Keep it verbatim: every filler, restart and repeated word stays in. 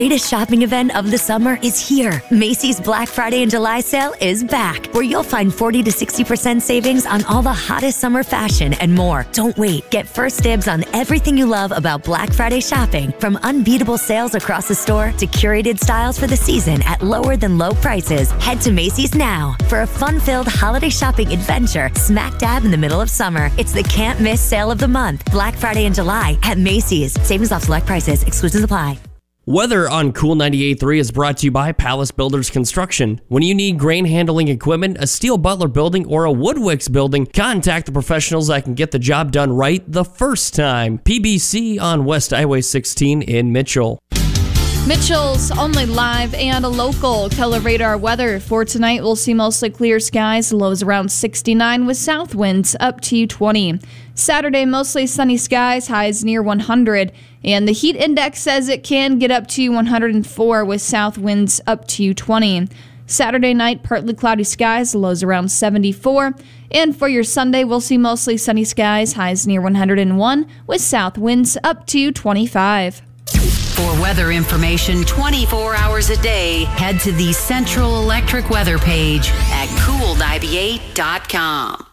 greatest shopping event of the summer is here. Macy's Black Friday and July sale is back, where you'll find forty to sixty percent savings on all the hottest summer fashion and more. Don't wait. Get first dibs on everything you love about Black Friday shopping, from unbeatable sales across the store to curated styles for the season at lower than low prices. Head to Macy's now for a fun-filled holiday shopping adventure smack dab in the middle of summer. It's the can't miss sale of the month, Black Friday and July at Macy's. Savings off select prices. Exclusions apply. Weather on Cool ninety-eight point three is brought to you by Palace Builders Construction. When you need grain handling equipment, a Steel Butler building, or a Woodwicks building, contact the professionals that can get the job done right the first time. P B C on West Highway sixteen in Mitchell. Mitchell's only live and local color radar weather. For tonight, we'll see mostly clear skies, lows around sixty-nine with south winds up to twenty. Saturday, mostly sunny skies, highs near one hundred. And the heat index says it can get up to one hundred four with south winds up to twenty. Saturday night, partly cloudy skies, lows around seventy-four. And for your Sunday, we'll see mostly sunny skies, highs near one hundred one with south winds up to twenty-five. For weather information twenty-four hours a day, head to the Central Electric weather page at cool ninety-eight dot com.